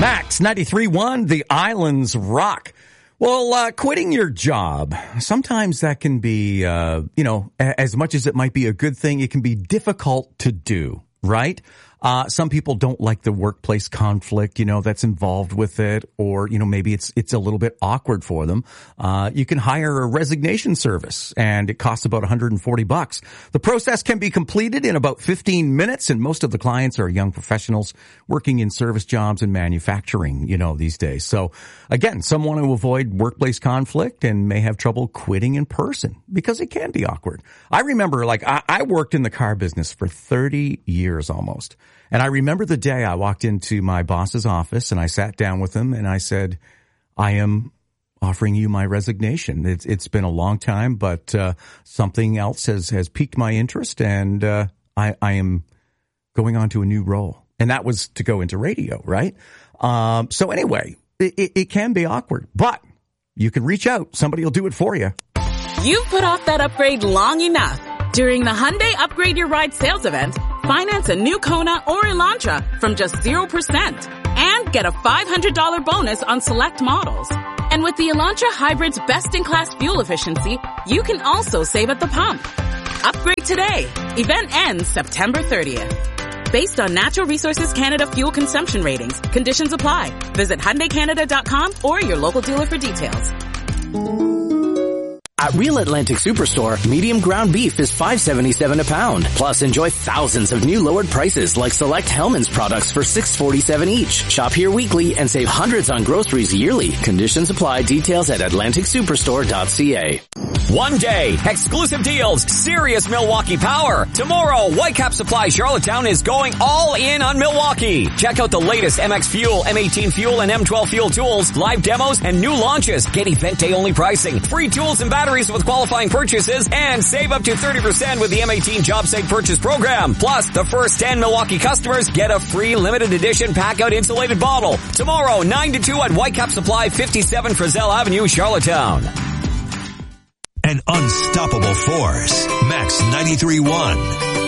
Max 93.1, The Islands Rock. Well, quitting your job, sometimes that can be, as much as it might be a good thing, it can be difficult to do, right? Some people don't like the workplace conflict, that's involved with it, or, maybe it's a little bit awkward for them. You can hire a resignation service, and it costs about $140. The process can be completed in about 15 minutes, and most of the clients are young professionals working in service jobs and manufacturing, these days. So again, some want to avoid workplace conflict and may have trouble quitting in person because it can be awkward. I remember, I worked in the car business for 30 years almost. And I remember the day I walked into my boss's office and I sat down with him and I said, I am offering you my resignation. It's been a long time, but something else has piqued my interest, and I am going on to a new role. And that was to go into radio, right? So anyway, it can be awkward, but you can reach out. Somebody will do it for you. You've put off that upgrade long enough. During the Hyundai Upgrade Your Ride sales event, finance a new Kona or Elantra from just 0% and get a $500 bonus on select models. And with the Elantra Hybrid's best-in-class fuel efficiency, you can also save at the pump. Upgrade today. Event ends September 30th. Based on Natural Resources Canada fuel consumption ratings, conditions apply. Visit HyundaiCanada.com or your local dealer for details. At Real Atlantic Superstore, medium ground beef is $5.77 a pound. Plus, enjoy thousands of new lowered prices like select Hellmann's products for $6.47 each. Shop here weekly and save hundreds on groceries yearly. Conditions apply. Details at AtlanticSuperstore.ca. One day, exclusive deals, serious Milwaukee power. Tomorrow, Whitecap Supply Charlottetown is going all in on Milwaukee. Check out the latest MX Fuel, M18 Fuel, and M12 Fuel tools, live demos, and new launches. Get event day only pricing, free tools and batteries with qualifying purchases, and save up to 30% with the M18 Job Site Purchase Program. Plus, the first 10 Milwaukee customers get a free limited edition pack-out insulated bottle. Tomorrow, 9 to 2 at Whitecap Supply, 57 Frizzell Avenue, Charlottetown. An unstoppable force. Max 93.1.